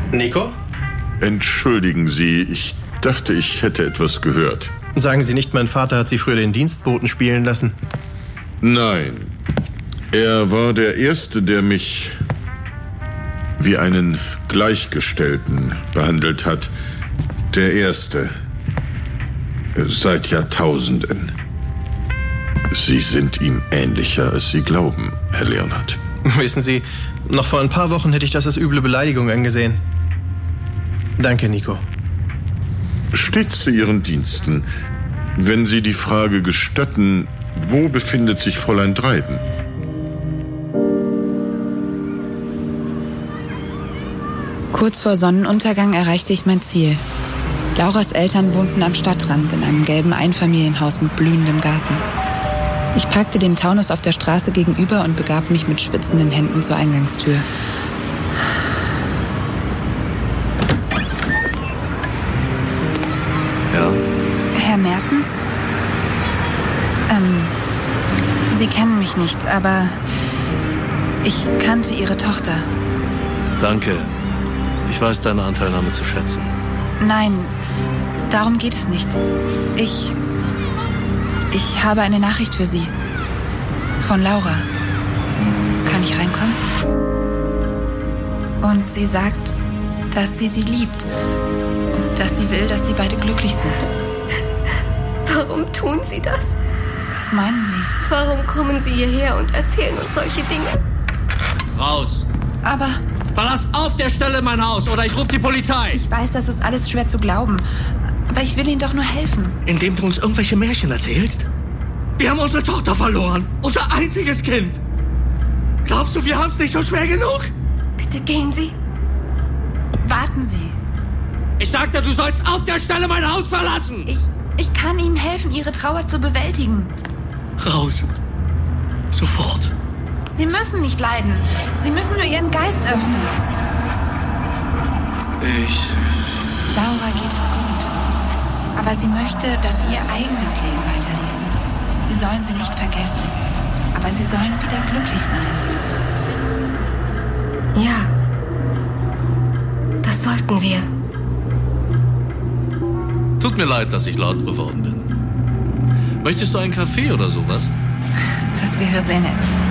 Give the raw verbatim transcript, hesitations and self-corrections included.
Nico? Entschuldigen Sie, ich dachte, ich hätte etwas gehört. Sagen Sie nicht, mein Vater hat Sie früher den Dienstboten spielen lassen? Nein. Er war der Erste, der mich wie einen Gleichgestellten behandelt hat. Der Erste. Seit Jahrtausenden. Sie sind ihm ähnlicher, als Sie glauben, Herr Leonhardt. Wissen Sie, noch vor ein paar Wochen hätte ich das als üble Beleidigung angesehen. Danke, Nico. Stets zu Ihren Diensten. Wenn Sie die Frage gestatten, wo befindet sich Fräulein Dryden? Kurz vor Sonnenuntergang erreichte ich mein Ziel. Lauras Eltern wohnten am Stadtrand in einem gelben Einfamilienhaus mit blühendem Garten. Ich parkte den Taunus auf der Straße gegenüber und begab mich mit schwitzenden Händen zur Eingangstür. Ja? Herr Mertens? Ähm, Sie kennen mich nicht, aber ich kannte Ihre Tochter. Danke. Ich weiß deine Anteilnahme zu schätzen. Nein, darum geht es nicht. Ich... Ich habe eine Nachricht für Sie. Von Laura. Kann ich reinkommen? Und sie sagt, dass sie sie liebt. Und dass sie will, dass sie beide glücklich sind. Warum tun Sie das? Was meinen Sie? Warum kommen Sie hierher und erzählen uns solche Dinge? Raus! Aber... Verlass auf der Stelle mein Haus oder ich rufe die Polizei! Ich weiß, das ist alles schwer zu glauben. Aber ich will Ihnen doch nur helfen. Indem du uns irgendwelche Märchen erzählst? Wir haben unsere Tochter verloren. Unser einziges Kind. Glaubst du, wir haben es nicht schon schwer genug? Bitte gehen Sie. Warten Sie. Ich sagte, du sollst auf der Stelle mein Haus verlassen! Ich, ich kann Ihnen helfen, Ihre Trauer zu bewältigen. Raus. Sofort. Sie müssen nicht leiden. Sie müssen nur Ihren Geist öffnen. Ich... Laura geht es gut. Aber sie möchte, dass sie ihr eigenes Leben weiterleben. Sie sollen sie nicht vergessen. Aber sie sollen wieder glücklich sein. Ja. Das sollten wir. Tut mir leid, dass ich laut geworden bin. Möchtest du einen Kaffee oder sowas? Das wäre sehr nett.